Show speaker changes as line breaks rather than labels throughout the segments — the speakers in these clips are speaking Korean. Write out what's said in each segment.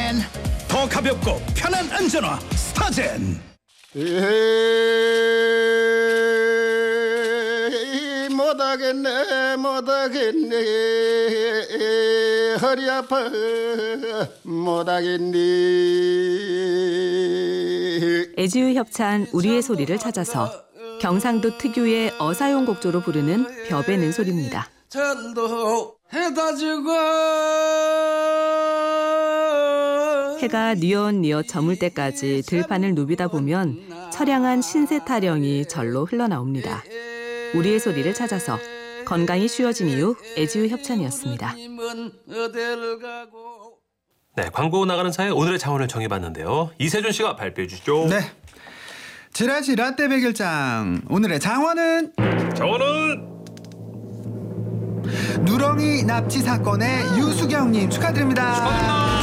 더 가볍고 편한 안전화 스타젠.
못하겠네 허리 아파 못하겠네.
애지유 협찬 우리의 소리를 찾아서 경상도 특유의 어사용 곡조로 부르는 벼베는 소리입니다.
전도 해다주고
해가 뉘엿뉘엿 저물 때까지 들판을 누비다 보면 처량한 신세 타령이 절로 흘러나옵니다. 우리의 소리를 찾아서 건강이 쉬워진 이유 애지유 협찬이었습니다.
네, 광고 나가는 사이 오늘의 장원을 정해봤는데요. 이세준 씨가 발표해 주시죠.
네. 지라시 라떼 백일장. 오늘의 장원은 누렁이 납치 사건의 유수경님 축하드립니다.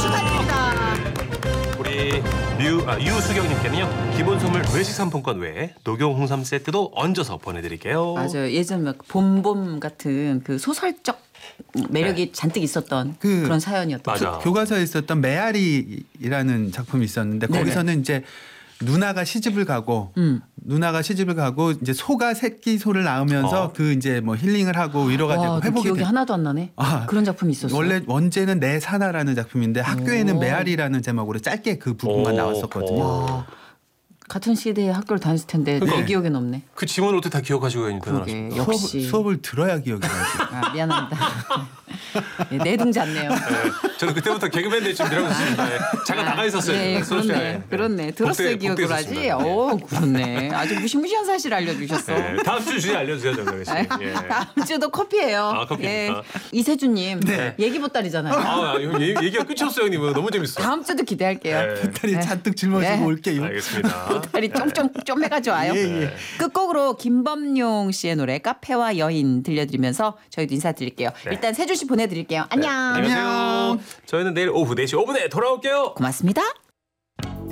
우리 유수경님께는요 기본 선물 외식 상품권 외에 녹용 홍삼 세트도 얹어서 보내드릴게요.
맞아요. 예전 막 봄봄 같은 그 소설적 매력이 잔뜩 있었던 그런 사연이었던.
맞아.
교과서에 있었던 메아리라는 작품이 있었는데 거기서는 이제 누나가 시집을 가고 이제 소가 새끼 소를 낳으면서 그 이제 뭐 힐링을 하고 위로가 되고 회복이
기억이 하나도 안 나네. 그런 작품이 있었어요.
원래 원제는 내 사나라는 작품인데 학교에는 메아리라는 제목으로 짧게 그 부분만 나왔었거든요.
같은 시대에 학교를 다녔을 텐데 내 기억엔 없네.
그 지문을 어떻게 다 기억하시고 있는
그러게, 역시.
수업을 들어야 기억이 나지.
미안합니다. 내등 잤네요.
네, 저는 그때부터 개그맨 될 준비라고 했습니다. 잠깐 나가 있었어요.
네, 그렇네. 들었어요 기억을 하지. 그렇네. 아주 무시무시한 사실 알려주셨어.
네, 다음 주 주제 알려주세요, 정답 씨. 예.
다음 주도 커피예요.
커피입니까?
이세준님 얘기 보따리잖아요.
얘기가 끝이 없어요, 형님. 너무 재밌어.
다음 주도 기대할게요.
네.
보따리 잔뜩 짊어지고 올게요.
알겠습니다.
보따리 좀 해가지고 와요. 끝곡으로 김범용 씨의 노래 카페와 여인 들려드리면서 저희도 인사드릴게요. 일단 세준 씨 보내드릴게요. 안녕.
안녕하세요. 저희는 내일 오후 4시 5분에 돌아올게요.
고맙습니다.